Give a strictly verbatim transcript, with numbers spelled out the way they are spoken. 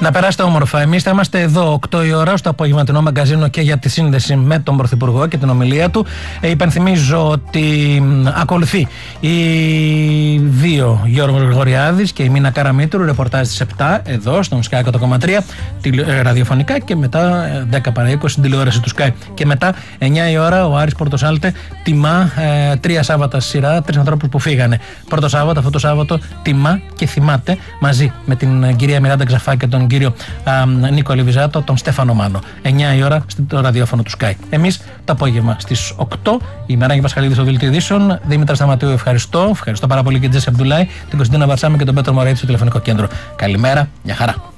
Να περάσετε όμορφα. Εμείς θα είμαστε εδώ οκτώ η ώρα στο απογευματινό μαγκαζίνο και για τη σύνδεση με τον Πρωθυπουργό και την ομιλία του. Ε, υπενθυμίζω ότι ακολουθεί η δύο Γιώργος Γρηγοριάδης και η Μίνα Καραμήτρου, ρεπορτάζ στις επτά εδώ στον Sky εκατό κόμμα τρία ραδιοφωνικά και μετά δέκα παρά είκοσι στην τηλεόραση του Sky. Και μετά εννιά η ώρα ο Άρης Πορτοσάλτε τιμά ε, τρία Σάββατα σειρά, τρεις ανθρώπους που φύγανε. Πρώτο Σάββατο, αυτό το Σάββατο τιμά και θυμάται μαζί με την κυρία Μιράντα Ξαφά και τον κύριο α, Νίκο Λιβιζάτο, τον Στέφανο Μάνο. εννιά η ώρα στο ραδιόφωνο του Sky. Εμείς το απόγευμα στις οκτώ, η Μεράγη Πασχαλίδη στο Δελτίο Ειδήσεων. Δήμητρα Σταματίου, ευχαριστώ. Ευχαριστώ πάρα πολύ και την Τζέσσα Αμπτουλάη, την Κωνσταντίνα Βαρσάμι και τον Πέτρο Μωρέτη στο τηλεφωνικό κέντρο. Καλημέρα, μια χαρά.